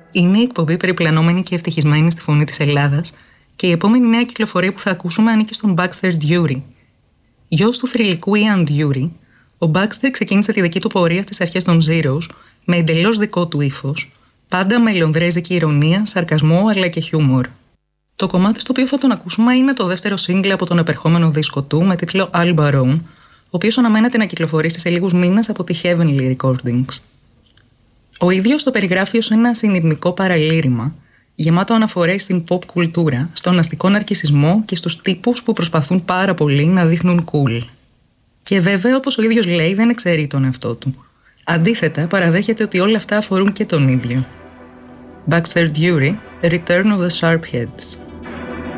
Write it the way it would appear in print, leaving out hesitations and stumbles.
Είναι η εκπομπή περιπλανόμενη και ευτυχισμένη στη φωνή της Ελλάδας και η επόμενη νέα κυκλοφορία που θα ακούσουμε ανήκει στον Baxter Dury. Γιος του θρυλικού Ian Dury, ο Baxter ξεκίνησε τη δική του πορεία στις αρχές των Zeros με εντελώς δικό του ύφος, πάντα με λονδρέζικη ηρωνία, σαρκασμό αλλά και χιούμορ. Το κομμάτι στο οποίο θα τον ακούσουμε είναι το δεύτερο single από τον επερχόμενο δίσκο του με τίτλο Al Baron, ο οποίος αναμένεται να κυκλοφορήσει σε λίγους μήνες από τη Heavenly Recordings. Ο ίδιος το περιγράφει ως ένα συνειρμικό παραλήρημα, γεμάτο αναφορές στην pop κουλτούρα, στον αστικό ναρκισσισμό και στους τύπους που προσπαθούν πάρα πολύ να δείχνουν cool. Και βέβαια, όπως ο ίδιος λέει, δεν εξαιρεί τον εαυτό του. Αντίθετα, παραδέχεται ότι όλα αυτά αφορούν και τον ίδιο. Baxter Dury, The Return of the Sharpheads.